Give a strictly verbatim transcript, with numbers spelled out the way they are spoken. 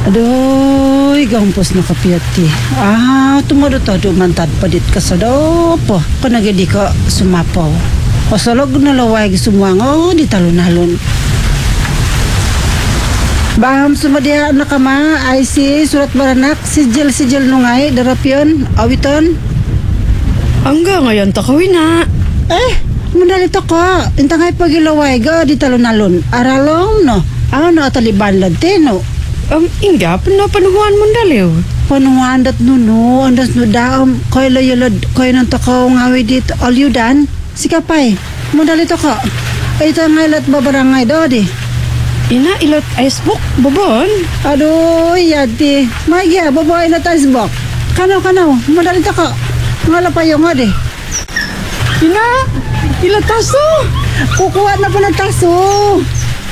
Aduh, gampos na kapiyati. Ah, tumado-tado mantad padit ka sa dopo. Kanagadi ka sumapaw. Pasalog na laway semua ngo di talon-halon. Baham sumadiha na kama I C surat baranak sijil-sijil nungay darapyon awiton. Angga ngayon ta kawin na. Eh, mundalito ko. Intangay pagilaway ga di talon-halon. Aralong no. Ano ataliban ladteno. Ang um, ingga na panuhuan mo daliw. Panuhuan dat nuno, andas no daam, koy layalad, koy nang takaw ngawi dito, alyudan, sikapay, mundalito ko. Ito nga ilat babarangay do di. Ina ilot icebook, bobon. Aduh, yati, magya, babae na tasbok. Kanaw, kanaw, mundalito ko. Ngala pa yung nga di. Ina, ilot taso. Kukuha na pa ng taso.